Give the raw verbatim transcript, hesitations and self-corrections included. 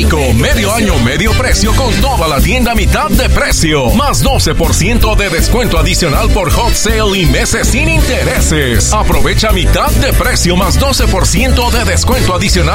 México. Medio año, medio precio con toda la tienda a mitad de precio. Más doce por ciento de descuento adicional por hot sale y meses sin intereses. Aprovecha mitad de precio más doce por ciento de descuento adicional